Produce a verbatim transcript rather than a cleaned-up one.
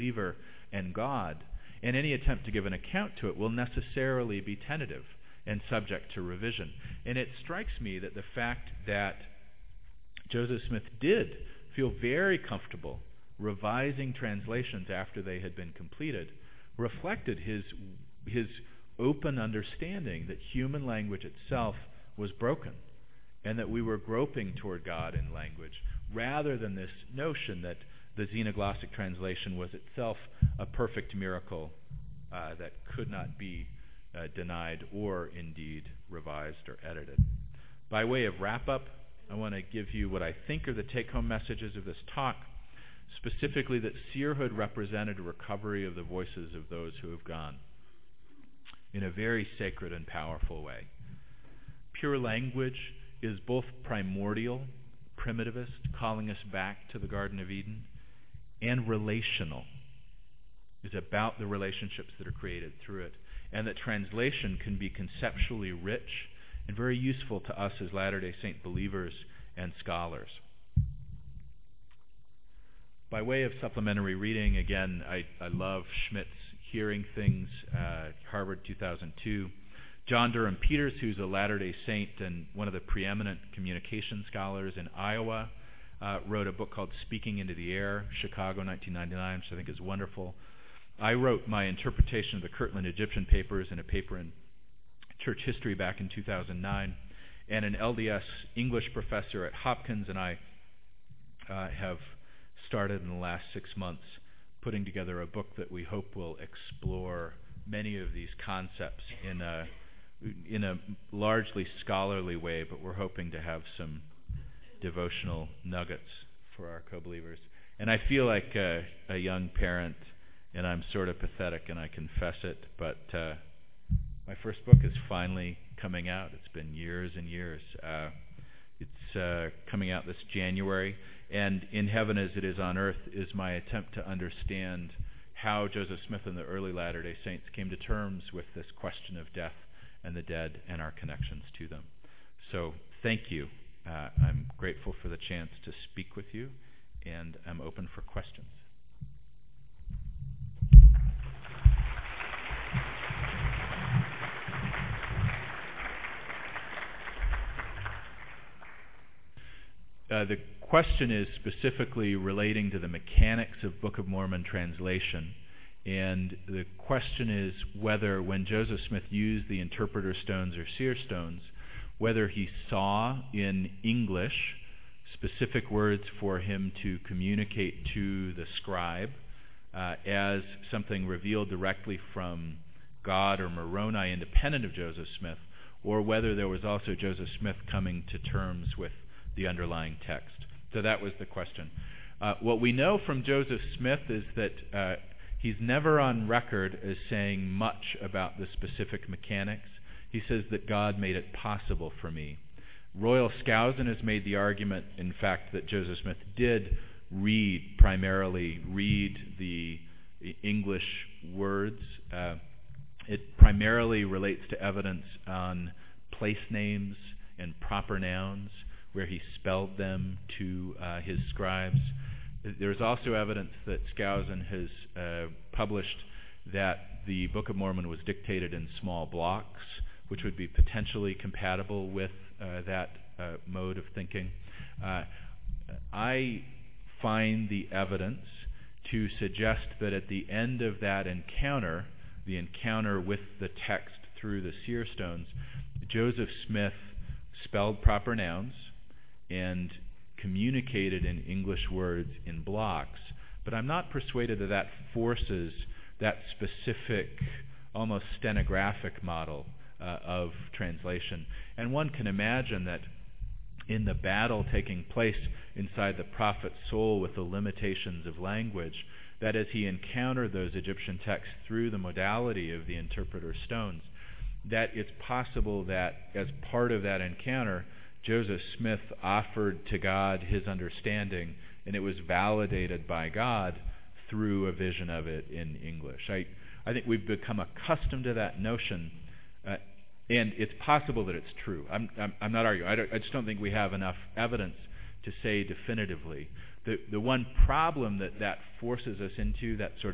believer and God, and any attempt to give an account to it will necessarily be tentative and subject to revision. And it strikes me that the fact that Joseph Smith did feel very comfortable revising translations after they had been completed reflected his his open understanding that human language itself was broken and that we were groping toward God in language, rather than this notion that the xenoglossic translation was itself a perfect miracle uh, that could not be uh, denied or indeed revised or edited. By way of wrap-up, I want to give you what I think are the take-home messages of this talk, specifically that seerhood represented a recovery of the voices of those who have gone in a very sacred and powerful way. Pure language is both primordial, primitivist, calling us back to the Garden of Eden, and relational. It's about the relationships that are created through it, and that translation can be conceptually rich and very useful to us as Latter-day Saint believers and scholars. By way of supplementary reading, again, I, I love Schmidt's Hearing Things, uh, Harvard two thousand two. John Durham Peters, who's a Latter-day Saint and one of the preeminent communication scholars in Iowa, uh, wrote a book called Speaking into the Air, Chicago, nineteen ninety-nine, which I think is wonderful. I wrote my interpretation of the Kirtland Egyptian Papers in a paper in Church History back in two thousand nine, and an L D S English professor at Hopkins and I uh, have started in the last six months putting together a book that we hope will explore many of these concepts in a in a largely scholarly way, but we're hoping to have some devotional nuggets for our co-believers. And I feel like a, a young parent, and I'm sort of pathetic, and I confess it, but uh, my first book is finally coming out. It's been years and years. Uh, it's uh, coming out this January, and In Heaven as It Is on Earth is my attempt to understand how Joseph Smith and the early Latter-day Saints came to terms with this question of death and the dead and our connections to them. So thank you. Uh, I'm grateful for the chance to speak with you, and I'm open for questions. Uh, the question is specifically relating to the mechanics of Book of Mormon translation. And the question is whether, when Joseph Smith used the interpreter stones or seer stones, whether he saw in English specific words for him to communicate to the scribe uh, as something revealed directly from God or Moroni, independent of Joseph Smith, or whether there was also Joseph Smith coming to terms with the underlying text. So that was the question. Uh, what we know from Joseph Smith is that uh, he's never on record as saying much about the specific mechanics. He says that God made it possible for me. Royal Skousen has made the argument, in fact, that Joseph Smith did read, primarily read the English words. Uh, it primarily relates to evidence on place names and proper nouns, where he spelled them to uh, his scribes. There's also evidence that Skousen has uh, published that the Book of Mormon was dictated in small blocks, which would be potentially compatible with uh, that uh, mode of thinking. Uh, I find the evidence to suggest that at the end of that encounter, the encounter with the text through the seer stones, Joseph Smith spelled proper nouns and communicated in English words in blocks, but I'm not persuaded that that forces that specific, almost stenographic model uh, of translation. And one can imagine that in the battle taking place inside the prophet's soul with the limitations of language, that as he encountered those Egyptian texts through the modality of the interpreter stones, that it's possible that as part of that encounter, Joseph Smith offered to God his understanding, and it was validated by God through a vision of it in English. I, I think we've become accustomed to that notion, uh, and it's possible that it's true. I'm, I'm, I'm not arguing. I, don't, I just don't think we have enough evidence to say definitively. The, the one problem that that forces us into, that sort of